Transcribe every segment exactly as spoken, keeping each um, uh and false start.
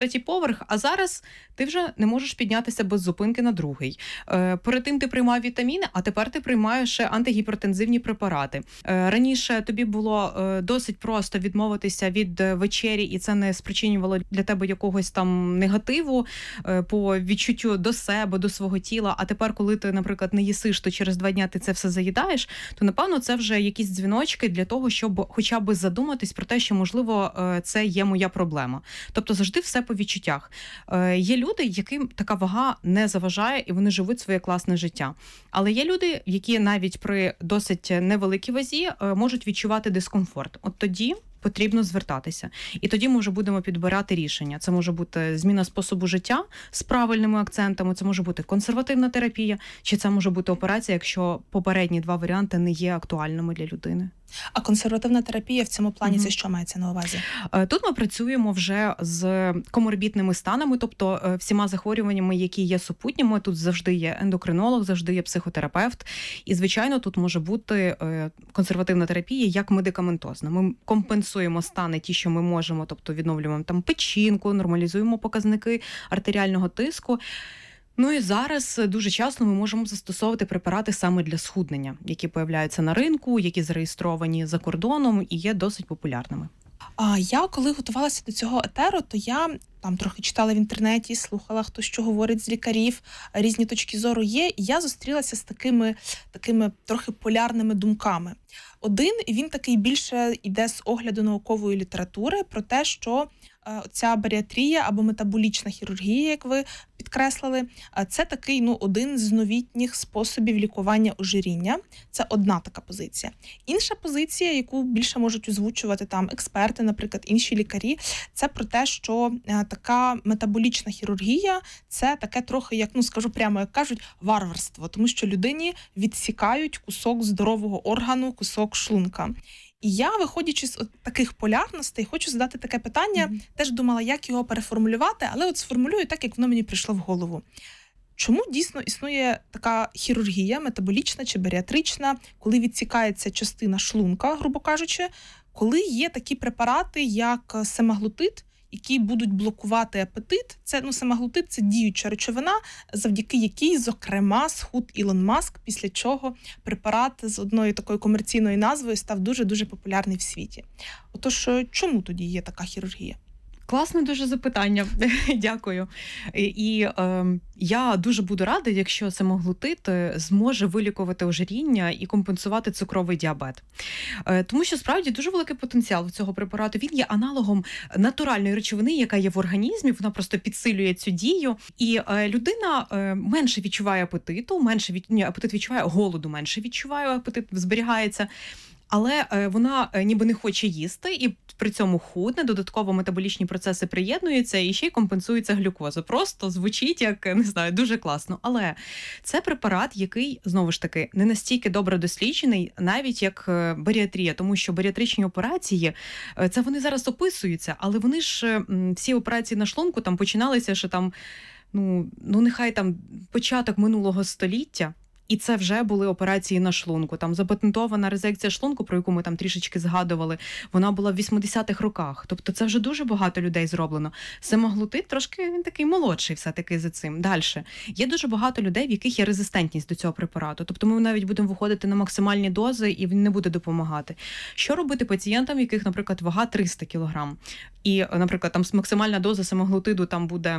третій поверх, а зараз ти вже не можеш піднятися без зупинки на другий. Е, перед тим ти приймав вітаміни, а тепер ти приймаєш антигіпертензивні препарати. Е, раніше тобі було е, досить просто відмовитися від вечері, і це не спричинювало для тебе якогось там негативу е, по відчуттю до себе, до свого тіла. А тепер, коли ти, наприклад, не їсиш, то через два дня ти це все заїдаєш, то, напевно, це вже якісь дзвіночки для того, щоб хоча б задуматись про те, що, можливо, е, це є моя проблема. Тобто завжди все по відчуттях. Е, є люди, яким така вага не заважає, і вони живуть своє класне життя. Але є люди, які навіть при досить невеликій вазі е, можуть відчувати дискомфорт. От тоді потрібно звертатися. І тоді ми вже будемо підбирати рішення. Це може бути зміна способу життя з правильними акцентами, це може бути консервативна терапія, чи це може бути операція, якщо попередні два варіанти не є актуальними для людини. А консервативна терапія в цьому плані Мгм. це що мається на увазі? Тут ми працюємо вже з коморбідними станами, тобто е, всіма захворюваннями, які є супутніми. Тут завжди є ендокринолог, завжди є психотерапевт. І, звичайно, тут може бути е, консервативна терапія як медикаментозна. Ми компенсуємо стани ті, що ми можемо, тобто відновлюємо там печінку, нормалізуємо показники артеріального тиску. Ну і зараз дуже часто ми можемо застосовувати препарати саме для схуднення, які появляються на ринку, які зареєстровані за кордоном і є досить популярними. А я коли готувалася до цього етеру, то я там трохи читала в інтернеті, слухала, хто що говорить з лікарів, різні точки зору є, і я зустрілася з такими, такими трохи полярними думками. Один, він такий більше йде з огляду наукової літератури про те, що е, ця баріатрія або метаболічна хірургія, як ви підкреслили, е, це такий ну, один з новітніх способів лікування ожиріння. Це одна така позиція. Інша позиція, яку більше можуть озвучувати там експерти, наприклад, інші лікарі, це про те, що е, така метаболічна хірургія – це таке трохи, як, ну скажу прямо, як кажуть, варварство, тому що людині відсікають кусок здорового органу, кусок шлунка. І я, виходячи з от таких полярностей, хочу задати таке питання, mm-hmm. теж думала, як його переформулювати, але от сформулюю так, як воно мені прийшло в голову. Чому дійсно існує така хірургія, метаболічна чи баріатрична, коли відсікається частина шлунка, грубо кажучи, коли є такі препарати, як семаглутид, які будуть блокувати апетит? Це, ну, семаглутид – це діюча речовина, завдяки якій, зокрема, схуд Ілон Маск, після чого препарат з одною такою комерційною назвою став дуже-дуже популярний в світі. Отож, чому тоді є така хірургія? Класне дуже запитання. Дякую. І, і е, я дуже буду рада, якщо семаглутид зможе вилікувати ожиріння і компенсувати цукровий діабет. Е, тому що, справді, дуже великий потенціал в цього препарату. Він є аналогом натуральної речовини, яка є в організмі, вона просто підсилює цю дію. І е, людина е, менше відчуває апетиту, менше від... Ні, апетит відчуває, голоду менше відчуває, апетит зберігається. Але е, вона е, ніби не хоче їсти, і при цьому худне, додатково метаболічні процеси приєднуються і ще й компенсується глюкоза. Просто звучить як, не знаю, дуже класно. Але це препарат, який, знову ж таки, не настільки добре досліджений, навіть як е, баріатрія, тому що баріатричні операції, е, це вони зараз описуються, але вони ж, е, всі операції на шлунку там починалися, що там, ну, ну нехай там початок минулого століття, і це вже були операції на шлунку. Там запатентована резекція шлунку, про яку ми там трішечки згадували, вона була в вісімдесятих роках. Тобто це вже дуже багато людей зроблено. Семаглутид трошки він такий молодший все-таки за цим. Дальше. Є дуже багато людей, в яких є резистентність до цього препарату. Тобто ми навіть будемо виходити на максимальні дози, і він не буде допомагати. Що робити пацієнтам, в яких, наприклад, вага триста кілограм? І, наприклад, там максимальна доза семаглутиду там буде...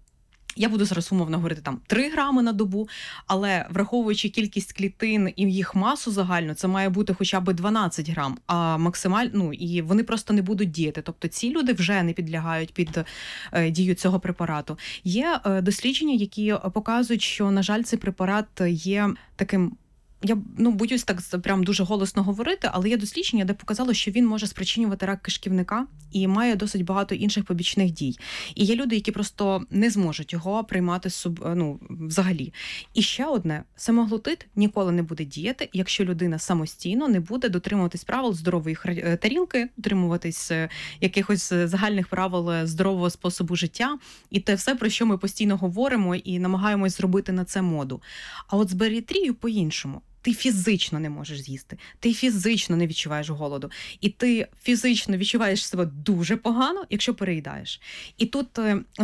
Я буду зараз умовно говорити там три грами на добу, але враховуючи кількість клітин і їх масу загальну, це має бути хоча б дванадцять грам, а максимально, ну, і вони просто не будуть діяти. Тобто ці люди вже не підлягають під е, дію цього препарату. Є е, дослідження, які показують, що, на жаль, цей препарат є таким... Я, ну, боюсь так прям дуже голосно говорити, але є дослідження, де показало, що він може спричинювати рак кишківника і має досить багато інших побічних дій. І є люди, які просто не зможуть його приймати суб, ну, взагалі. І ще одне, семаглутид ніколи не буде діяти, якщо людина самостійно не буде дотримуватись правил здорової тарілки, дотримуватись якихось загальних правил здорового способу життя. І те все, про що ми постійно говоримо і намагаємось зробити на це моду. А от з баріатрією по-іншому. Ти фізично не можеш з'їсти, ти фізично не відчуваєш голоду, і ти фізично відчуваєш себе дуже погано, якщо переїдаєш. І тут